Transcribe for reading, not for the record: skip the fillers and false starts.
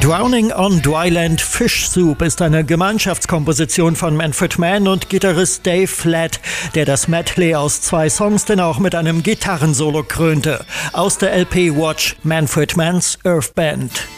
Drowning on Dryland Fish Soup ist eine Gemeinschaftskomposition von Manfred Mann und Gitarrist Dave Flatt, der das Medley aus 2 Songs dann auch mit einem Gitarrensolo krönte. Aus der LP Watch Manfred Mann's Earth Band.